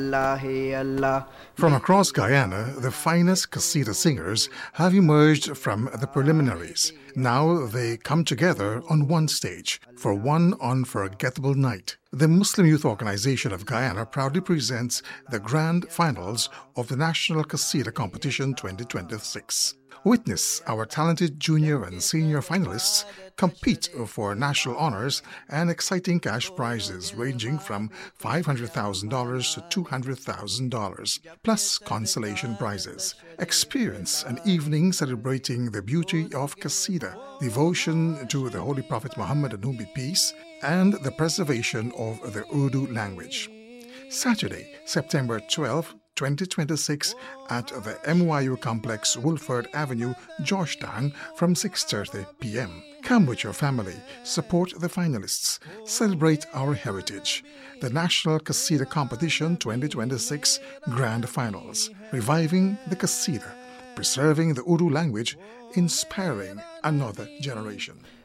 Allah. From across Guyana, the finest Qasida singers have emerged from the preliminaries. Now they come together on one stage for one unforgettable night. The Muslim Youth Organization of Guyana proudly presents the grand finals of the National Qasida Competition 2026. Witness our talented junior and senior finalists compete for national honors and exciting cash prizes ranging from $500,000 to $200,000, plus consolation prizes. Experience an evening celebrating the beauty of Qasida, devotion to the Holy Prophet Muhammad and whom be peace, and the preservation of the Urdu language. Saturday, September 12, 2026 at the MYU Complex, Woolford Avenue, Georgetown from 6:30 p.m. Come with your family, support the finalists, celebrate our heritage. The National Qasida Competition 2026 Grand Finals, reviving the Qasida, preserving the Urdu language, inspiring another generation.